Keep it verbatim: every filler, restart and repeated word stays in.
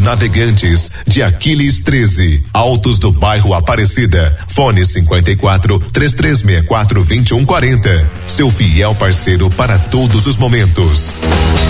navegantes de Aquiles treze, Altos do bairro Aparecida, fone cinquenta e quatro, três três seis quatro, vinte e um quarenta. Seu fiel parceiro para todos os momentos.